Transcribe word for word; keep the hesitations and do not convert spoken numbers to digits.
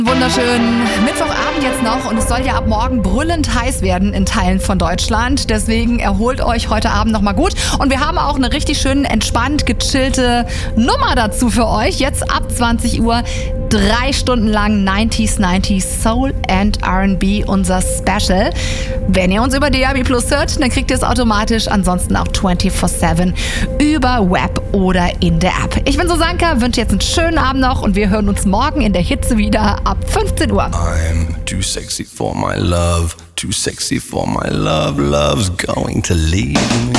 Wunderschönen Mittwochabend jetzt noch und es soll ja ab morgen brüllend heiß werden in Teilen von Deutschland. Deswegen erholt euch heute Abend nochmal gut. Und wir haben auch eine richtig schön entspannt gechillte Nummer dazu für euch. Jetzt ab zwanzig Uhr, drei Stunden lang neunziger, neunziger Soul and R and B, unser Special. Wenn ihr uns über D A B Plus hört, dann kriegt ihr es automatisch. Ansonsten auch vierundzwanzig sieben über Web oder in der App. Ich bin Susanka, wünsche jetzt einen schönen Abend noch und wir hören uns morgen in der Hitze wieder ab fünfzehn Uhr. I'm too sexy for my love, too sexy for my love, love's going to leave me.